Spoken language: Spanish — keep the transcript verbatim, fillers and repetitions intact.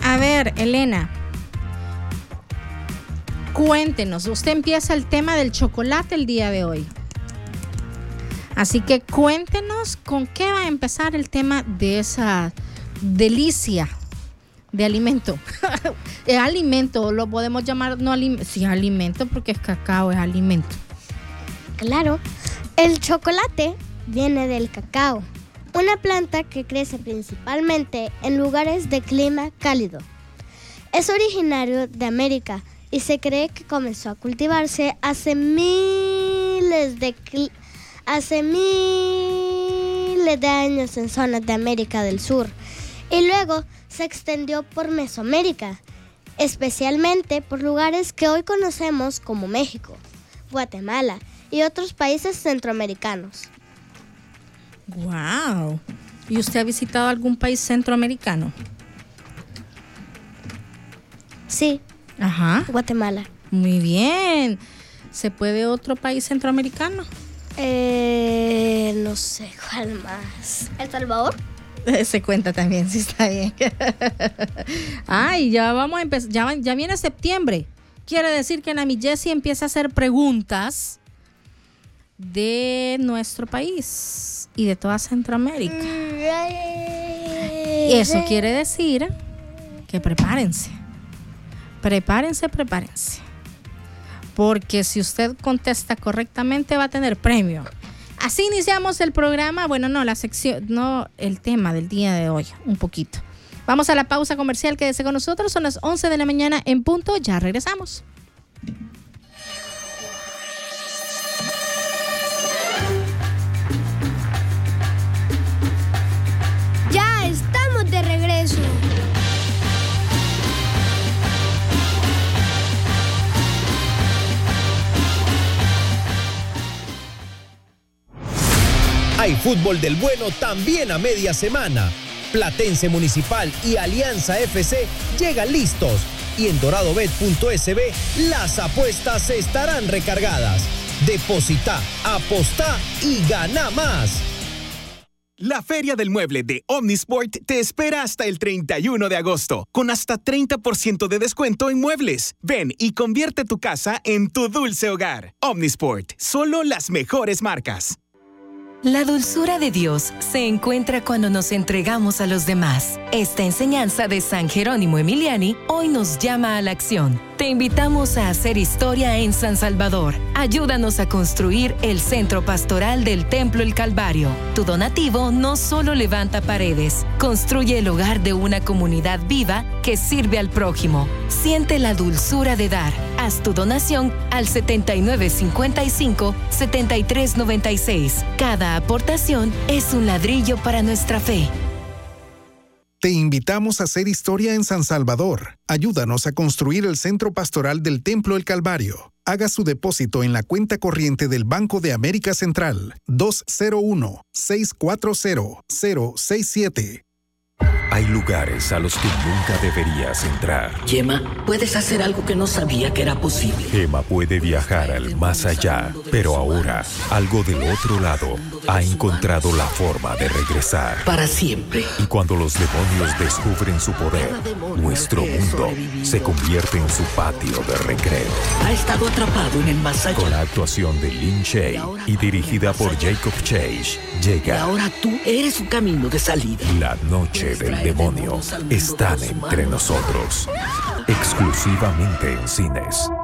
A ver, Elena, cuéntenos, usted empieza el tema del chocolate el día de hoy. Así que cuéntenos con qué va a empezar el tema de esa delicia de alimento. Es alimento, lo podemos llamar no alimento. Sí, alimento porque es cacao, es alimento. Claro, el chocolate viene del cacao, una planta que crece principalmente en lugares de clima cálido. Es originario de América y se cree que comenzó a cultivarse hace miles de cl- hace miles de años en zonas de América del Sur y luego se extendió por Mesoamérica, especialmente por lugares que hoy conocemos como México, Guatemala y otros países centroamericanos. Wow. ¿Y usted ha visitado algún país centroamericano? Sí. Ajá. Guatemala. Muy bien. ¿Se puede otro país centroamericano? Eh, no sé cuál más. ¿El Salvador? Se cuenta también, sí, está bien. Ay, ya vamos a empezar, ya, ya viene septiembre. Quiere decir que Nami Jessie empieza a hacer preguntas de nuestro país y de toda Centroamérica. Y eso quiere decir que prepárense. Prepárense, prepárense. Porque si usted contesta correctamente va a tener premio. Así iniciamos el programa, bueno, no, la sección, no el tema del día de hoy, un poquito. Vamos a la pausa comercial, quédese con nosotros, son las once de la mañana en punto, ya regresamos. Ya estamos de regreso. Hay fútbol del bueno también a media semana. Platense Municipal y Alianza F C llegan listos y en doradobet punto es be las apuestas estarán recargadas. Deposita, apostá y gana más. La Feria del Mueble de Omnisport te espera hasta el treinta y uno de agosto, con hasta treinta por ciento de descuento en muebles. Ven y convierte tu casa en tu dulce hogar. Omnisport, solo las mejores marcas. La dulzura de Dios se encuentra cuando nos entregamos a los demás. Esta enseñanza de San Jerónimo Emiliani hoy nos llama a la acción. Te invitamos a hacer historia en San Salvador. Ayúdanos a construir el Centro Pastoral del Templo El Calvario. Tu donativo no solo levanta paredes, construye el hogar de una comunidad viva que sirve al prójimo. Siente la dulzura de dar. Haz tu donación al setenta y nueve cincuenta y cinco, setenta y tres noventa y seis. Cada aportación es un ladrillo para nuestra fe. Te invitamos a hacer historia en San Salvador. Ayúdanos a construir el Centro Pastoral del Templo El Calvario. Haga su depósito en la cuenta corriente del Banco de América Central dos cero uno, seis cuatro cero, cero seis siete. Hay lugares a los que nunca deberías entrar. Gemma, puedes hacer algo que no sabía que era posible. Gemma puede viajar al más allá, pero ahora, algo del otro lado, ha encontrado la forma de regresar. Para siempre. Y cuando los demonios descubren su poder, nuestro mundo se convierte en su patio de recreo. Ha estado atrapado en el más allá. Con la actuación de Lin Shaye y dirigida por Jacob Chase, llega. Y ahora tú eres su camino de salida. La noche del demonio están entre nosotros. Exclusivamente en cines.